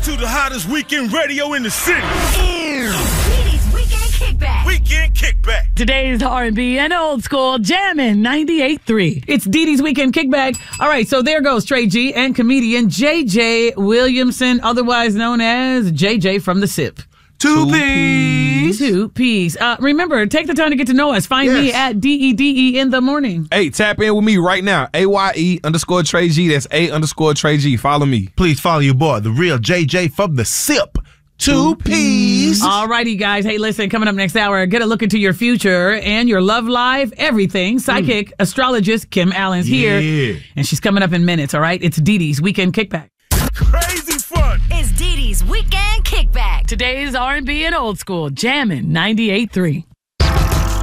to the hottest weekend radio in the city. Dee Dee's Weekend Kickback. Weekend Kickback. Today's R&B and old school jamming 98.3. It's Dee Dee's Weekend Kickback. All right, so there goes Trey G and comedian JJ Williamson, otherwise known as JJ from the SIP. Two P's. Remember, take the time to get to know us. Find me at DEDE in the morning. Hey, tap in with me right now. AYE_Trey G. That's A_Trey G. Follow me. Please follow your boy, the real JJ from the SIP. Two P's. All righty, guys. Hey, listen, coming up next hour, get a look into your future and your love life, everything. Psychic astrologist Kim Allen's here, and she's coming up in minutes, all right? It's Dee Dee's Weekend Kickback. Crazy fun. It's Dee Dee's Weekend Kickback. Today's R&B and old school jamming 98.3.